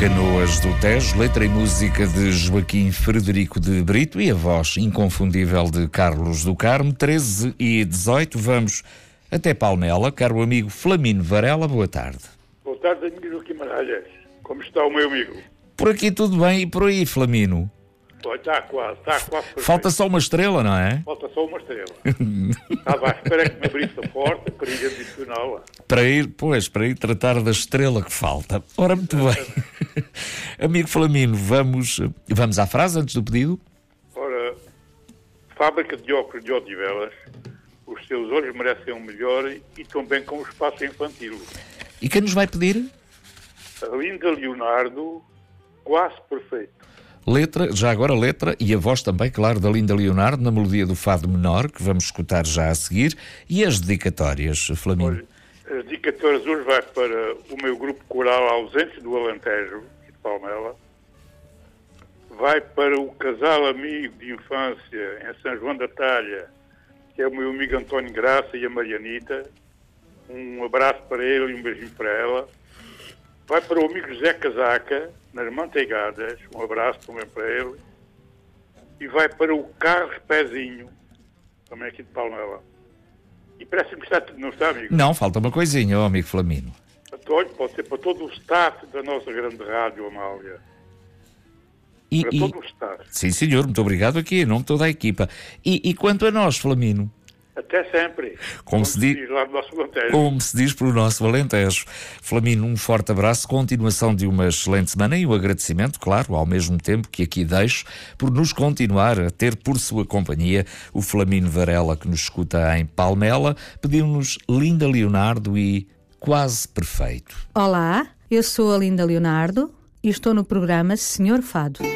Canoas do Tejo, letra e música de Joaquim Frederico de Brito e a voz inconfundível de Carlos do Carmo. 13h18, vamos até Palmela. Caro amigo Flamino Varela, boa tarde. Boa tarde, amigo Joaquim Maralhas. Como está o meu amigo? Por aqui tudo bem e por aí, Flamino? Está quase perfeito. Falta só uma estrela, não é? Falta só uma estrela. Estava à espera que me abrisse a porta para ir adicioná-la. Para ir tratar da estrela que falta. Ora, muito bem. Amigo Flamino, vamos à frase antes do pedido? Ora, fábrica de óculos de Odivelas, os seus olhos merecem o melhor e também com o espaço infantil. E quem nos vai pedir? A Linda Leonardo, quase perfeito. Já agora letra e a voz também, claro, da Linda Leonardo, na melodia do Fado Menor, que vamos escutar já a seguir. E as dedicatórias, Flamino? Olha, as dedicatórias hoje vai para o meu grupo coral Ausentes do Alentejo, de Palmela. Vai para o casal amigo de infância em São João da Talha, que é o meu amigo António Graça e a Marianita. Um abraço para ele e um beijinho para ela. Vai para o amigo José Casaca, nas Manteigadas, um abraço também para ele. E vai para o Carlos Pezinho, também aqui de Palmela. E parece-me que está tudo, não está, amigo? Não, falta uma coisinha, amigo Flamino. Olha, pode ser para todo o staff da nossa grande rádio, Amália. Para todo o staff. Sim, senhor, muito obrigado aqui, em nome de toda a equipa. E quanto a nós, Flamino? Até sempre. Como se diz lá do nosso Alentejo. Como se diz para o nosso Alentejo. Flamino, um forte abraço, continuação de uma excelente semana e um agradecimento, claro, ao mesmo tempo que aqui deixo, por nos continuar a ter por sua companhia o Flamino Varela, que nos escuta em Palmela, pediu-nos Linda Leonardo e Quase Perfeito. Olá, eu sou a Linda Leonardo e estou no programa Senhor Fado.